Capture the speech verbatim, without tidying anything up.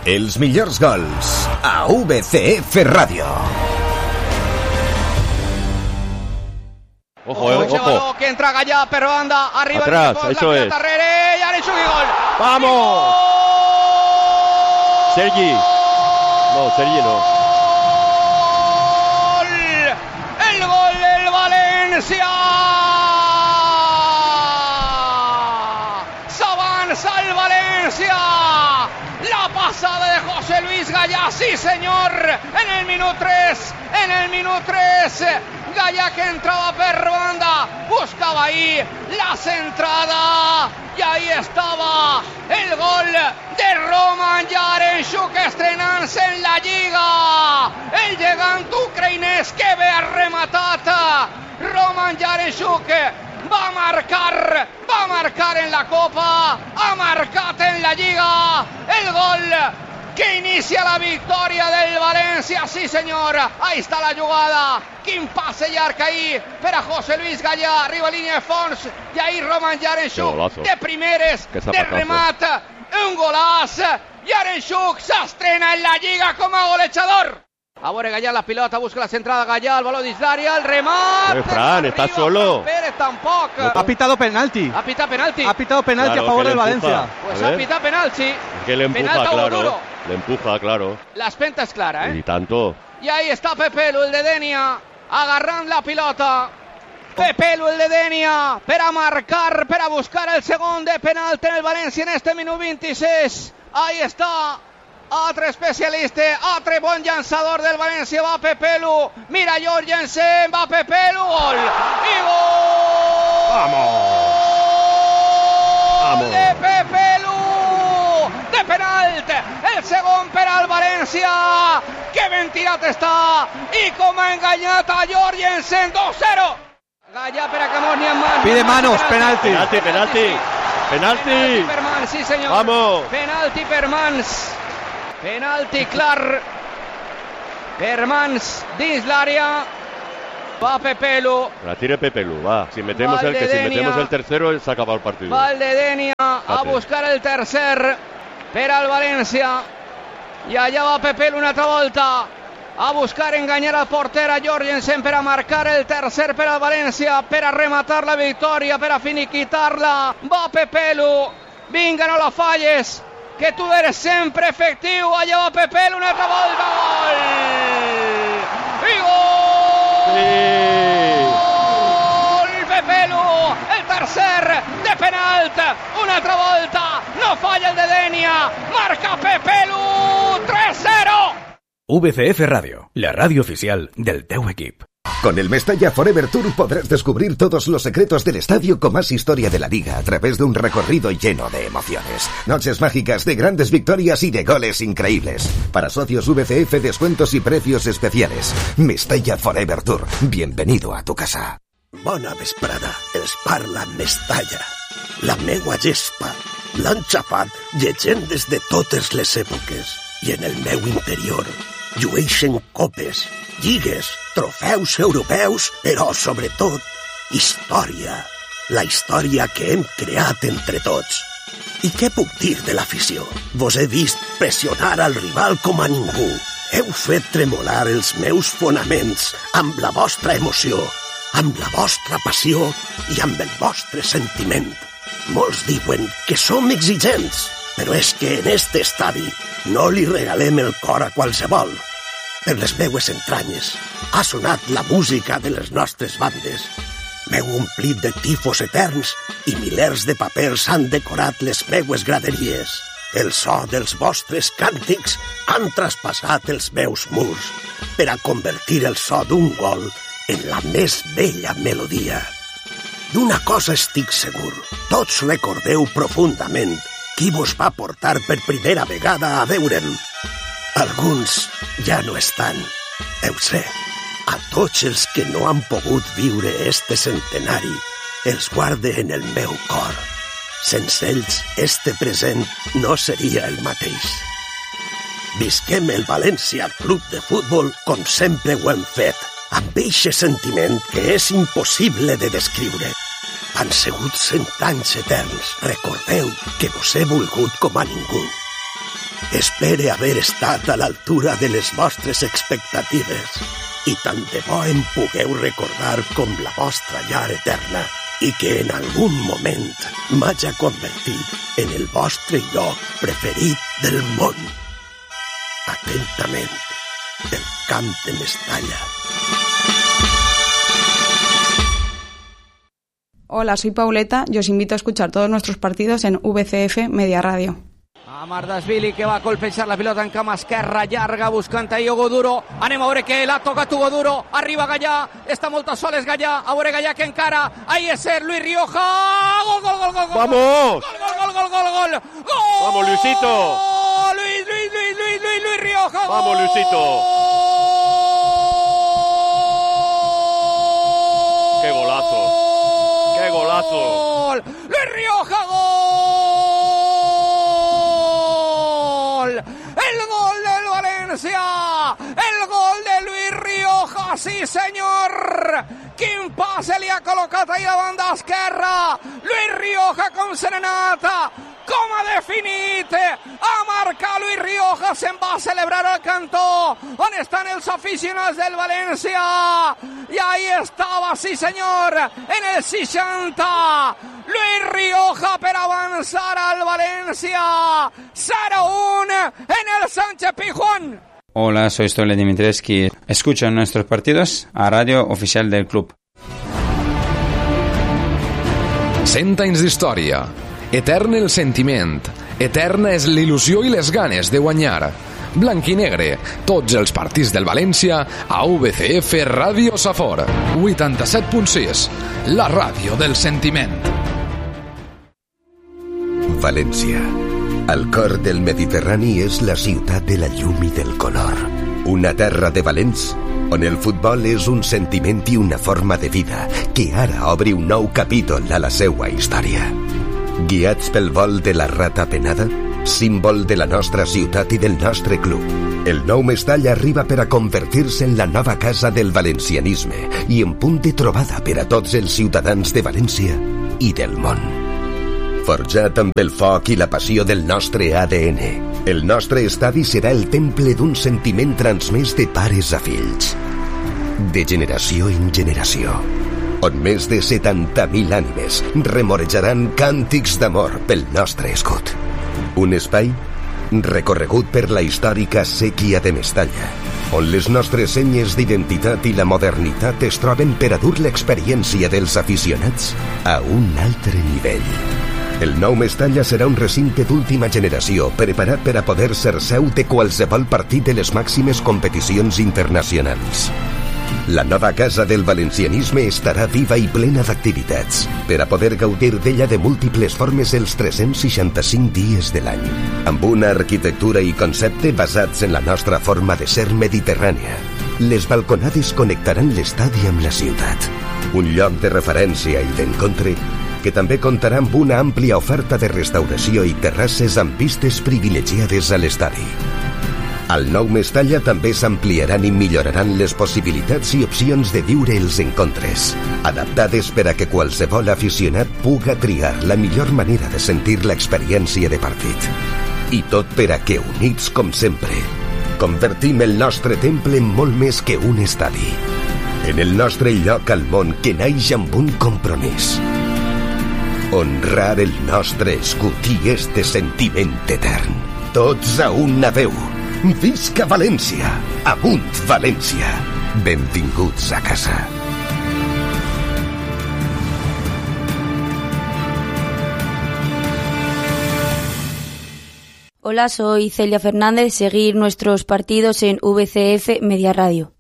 Els millors gols a V C F Radio. Ojo, eh, ojo. Que entra Gallà per banda, arriba atrás, el eso es. Tarrere, Yaremchuk y gol. ¡Vamos! Sergi. No, Sergi no. El gol del Valencia. S'avança el Valencia. La pasada de José Luis Gallà, sí señor, en el minuto tres, en el minuto tres, Gallà que entraba per banda, buscaba ahí la centrada y ahí estaba el gol de Roman Yaremchuk estrenant-se en la Lliga, el gegant ucraïnès que ve rematat, Roman Yaremchuk va a marcar, va a marcar en la Copa, ha marcat en la Lliga, el gol que inicia la victòria del València, sí senyor, ahí està la jugada, quin passe llarg ahí per a José Luis Gallà, arriba a línia de fons, i ahí Roman Yaremchuk, de primeres, de remat, un golaç, Yaremchuk s'estrena en la Lliga com a golejador. A veure Gallà la pilota, busca la centrada Gallà, el balón dins l'àrea, el remat. Eh, Fran, está solo. Pérez tampoc. Ha pitado penalti. Ha pitado penalti. Ha pitado penalti claro, a favor del empuja. Valencia. Pues ha pitado penalti. Es que le empuja, Penalti claro. duro. Le empuja, claro. La espenta es clara, ¿eh? Y tanto. Y ahí está Pepelu, el de Denia, agarrant la pilota. Pepelu, el de Denia, per a marcar, per a buscar el segon de penalti en el València en este minut vint-i-sis. Ahí está. Altre especialista, altre bon llançador del València, va Pepelu, mira Jorgensen, va Pepelu, gol, i gol! ¡Vamos! ¡Vamos! De Pepelu, de penalt, el segon per al València, que ben tirat està, i com ha enganyat a Jorgensen, dos cero. Gallà per a Camós, ni en mans. Pide manos, penalti. Penalti, penalti, penalti. Penalti per mans, sí senyor. Vamos. Penalti per mans. Penalti clar per mans dins l'àrea, va Pepelu, La tire Pepelu, va. Si metemos el que si Valdedenia. metemos el tercero se acaba el partido. Valdedenia a Fate. buscar el tercer per al València, i allà va Pepelu una altra volta a buscar enganyar al porter a Jorgensen per a marcar el tercer per al València, per a rematar la victòria, per a finiquitar-la, va Pepelu, vinga, no la falles, que tu eres sempre efectiu, allà va Pepelu una altra volta, gol! I gol! Sí. Gol Pepelu, el tercer de penalt, una altra volta, no falla el de Denia, marca Pepelu, tres cero! V C F Radio, la radio oficial del teu equip. Con el Mestalla Forever Tour podrás descubrir todos los secretos del estadio con más historia de la liga a través de un recorrido lleno de emociones. Noches mágicas de grandes victorias y de goles increíbles. Para socios V C F, descuentos y precios especiales. Mestalla Forever Tour. Bienvenido a tu casa. Bona vesprada, els parla Mestalla. La meua gespa l'han xafat llegendes de totes les èpoques. I en el meu interior llueixen copes, lligues, trofeus europeus, però sobretot història. La història que hem creat entre tots. I què puc dir de l'afició? Vos he vist pressionar al rival com a ningú. Heu fet tremolar els meus fonaments amb la vostra emoció, amb la vostra passió i amb el vostre sentiment. Molts diuen que som exigents, però és que en este estadi no li regalem el cor a qualsevol. Per les meues entranyes ha sonat la música de les nostres bandes. M'heu omplit de tifos eterns i milers de papers han decorat les meues graderies. El so dels vostres càntics han traspassat els meus murs per a convertir el so d'un gol en la més bella melodia. D'una cosa estic segur, tots recordeu profundament qui vos va portar per primera vegada a veure'm. Alguns ja no estan, ho sé. A tots els que no han pogut viure este centenari, els guarde en el meu cor. Sense ells, este present no seria el mateix. Visquem el València Club de Futbol com sempre ho hem fet, amb eixe sentiment que és impossible de descriure. Han sigut cent anys eterns. Recordeu que vos he volgut com a ningú. Espere haver estat a l'altura de les vostres expectatives i tant de bo em pugueu recordar com la vostra llar eterna i que en algun moment m'haja convertit en el vostre lloc preferit del món. Atentament, el Camp de Mestalla. Hola, soy Pauleta y os invito a escuchar todos nuestros partidos en V C F Media Radio. Amardashvili que va a colpejar la pilota en cama esquerra, llarga, buscant a Iogo Duro. Anem a veure que l'ha tocat Hugo Duro. Arriba Gallà, està moltes soles Gallà. A veure Gallà que encara. Ahí es el Luis Rioja. Gol, gol, gol, gol, gol. ¡Vamos! Gol, gol, gol, gol, gol, gol. ¡Vamos, Luisito! Luis, Luis, Luis, Luis, Luis, Luis Rioja. ¡Vamos, Luisito! ¡Qué golazo! ¡Qué golazo! Luis Rioja, gol. El gol de Luis Rioja, sí senyor. Quin passe li ha col·locat ahir a la banda esquerra. Luis Rioja com serenata, com ha definit, ha marcat Luis Rioja, se'n va a celebrar al cantó on estan els aficionats del València i ahí estava, sí senyor, en el seixanta Luis Rioja per avançar al València. Cero uno en el Sánchez Pizjuán. Hola, soy Stole Dimitrescu. Escuchan nuestros partidos a Radio Oficial del Club. Cent anys d'història. Etern el sentiment. Eterna és l'il·lusió i les ganes de guanyar. Blanc i negre, tots els partits del València a V C F Ràdio Safor. vuitanta-set punt sis, la ràdio del sentiment. València. Al cor del Mediterrani és la ciutat de la llum i del color. Una terra de valents on el futbol és un sentiment i una forma de vida que ara obre un nou capítol a la seua història. Guiats pel vol de la rata penada, símbol de la nostra ciutat i del nostre club, el nou Mestalla arriba per a convertir-se en la nova casa del valencianisme i en punt de trobada per a tots els ciutadans de València i del món. Forjat amb el foc i la passió del nostre A D N, el nostre estadi serà el temple d'un sentiment transmès de pares a fills, de generació en generació, on més de setanta mil ànimes remorejaran càntics d'amor pel nostre escut. Un espai recorregut per la històrica sèquia de Mestalla, on les nostres senyes d'identitat i la modernitat es troben per a dur l'experiència dels aficionats a un altre nivell. El nou Mestalla serà un recinte d'última generació preparat per a poder ser seu de qualsevol partit de les màximes competicions internacionals. La nova casa del valencianisme estarà viva i plena d'activitats per a poder gaudir d'ella de múltiples formes els tres-cents seixanta-cinc dies de l'any, amb una arquitectura i concepte basats en la nostra forma de ser mediterrània. Les balconades connectaran l'estadi amb la ciutat, un lloc de referència i d'encontre que també comptarà amb una àmplia oferta de restauració i terrasses amb vistes privilegiades a l'estadi. Al nou Mestalla també s'ampliaran i milloraran les possibilitats i opcions de viure els encontres, adaptades per a que qualsevol aficionat puga triar la millor manera de sentir l'experiència de partit. I tot per a que, units com sempre, convertim el nostre temple en molt més que un estadi, en el nostre lloc al món que naix amb un compromís: honrar el nostre escut i este sentiment etern. Tots a una veu. Visca València! Amunt València! Benvinguts a casa. Hola, soy Celia Fernández. Seguir nuestros partidos en V C F Media Radio.